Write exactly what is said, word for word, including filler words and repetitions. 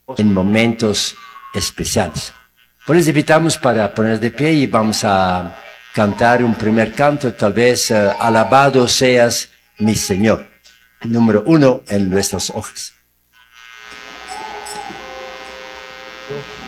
en momentos especiales. Pues les invitamos para poner de pie y vamos a cantar un primer canto, tal vez uh, alabado seas mi Señor, número uno en nuestras hojas.